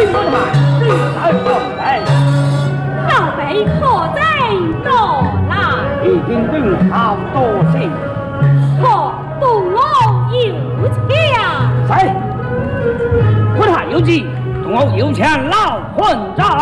多的嘛，对上中来。 老辈可在多来？ 一定等好多谢。 可渡我有枪。 在，不太有急，同我有枪老混账。